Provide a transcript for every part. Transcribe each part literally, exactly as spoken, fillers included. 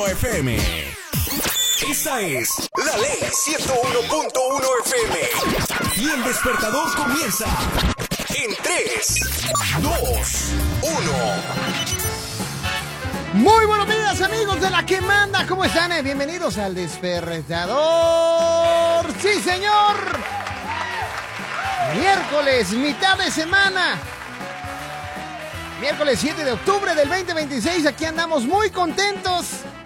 F M. Esta es La Ley ciento uno punto uno F M. Y el despertador comienza en tres, dos, uno. Muy buenos días, amigos de La Que Manda. ¿Cómo están? Eh, bienvenidos al despertador. ¡Sí, señor! Miércoles, mitad de semana. Miércoles siete de octubre del veinte veintiséis. Aquí andamos muy contentos,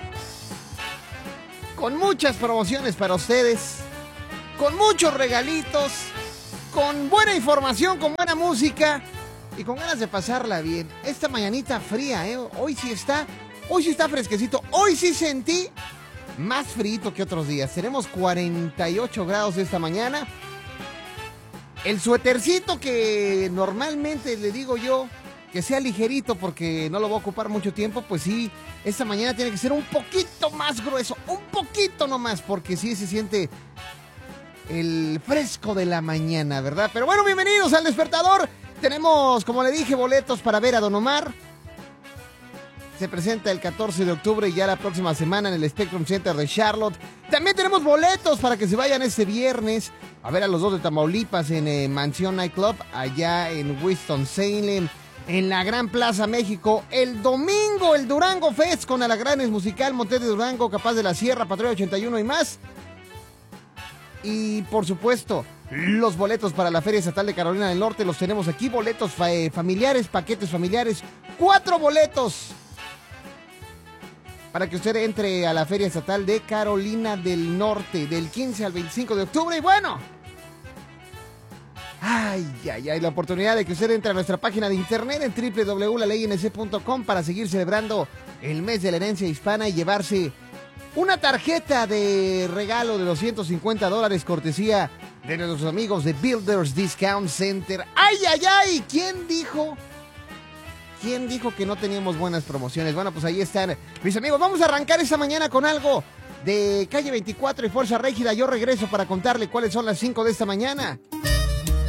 con muchas promociones para ustedes, con muchos regalitos, con buena información, con buena música y con ganas de pasarla bien. Esta mañanita fría, ¿eh? Hoy sí está, hoy sí está fresquecito. Hoy sí sentí más frío que otros días. Tenemos cuarenta y ocho grados esta mañana. El suétercito que normalmente le digo yo que sea ligerito porque no lo voy a ocupar mucho tiempo, pues sí, esta mañana tiene que ser un poquito más grueso, un poquito nomás, porque sí se siente el fresco de la mañana, ¿verdad? Pero bueno, bienvenidos al despertador. Tenemos, como le dije, boletos para ver a Don Omar. Se presenta el catorce de octubre y ya la próxima semana en el Spectrum Center de Charlotte. También tenemos boletos para que se vayan este viernes a ver a los dos de Tamaulipas en eh, Mansión Nightclub, allá en Winston-Salem, en la Gran Plaza México. El domingo, el Durango Fest con Alagranes Musical, Montes de Durango, Capaz de la Sierra, Patrulla ochenta y uno y más. Y por supuesto, los boletos para la Feria Estatal de Carolina del Norte los tenemos aquí. Boletos fa eh, familiares, paquetes familiares. Cuatro boletos para que usted entre a la Feria Estatal de Carolina del Norte del quince al veinticinco de octubre. Y bueno, ay, ay, ay, la oportunidad de que usted entre a nuestra página de internet en doble u doble u doble u punto la ley n c punto com para seguir celebrando el mes de la herencia hispana y llevarse una tarjeta de regalo de doscientos cincuenta dólares cortesía de nuestros amigos de Builders Discount Center. ¡Ay, ay, ay! ¿Quién dijo? ¿Quién dijo que no teníamos buenas promociones? Bueno, pues ahí están, mis amigos. Vamos a arrancar esta mañana con algo de Calle veinticuatro y Fuerza Régida. Yo regreso para contarle cuáles son las cinco de esta mañana.